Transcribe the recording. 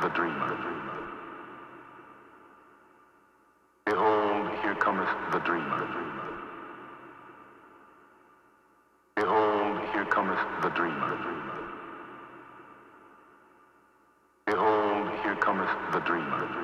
dreamer. Behold, here cometh the dreamer. Behold, here cometh the dreamer. Behold, here cometh the dreamer.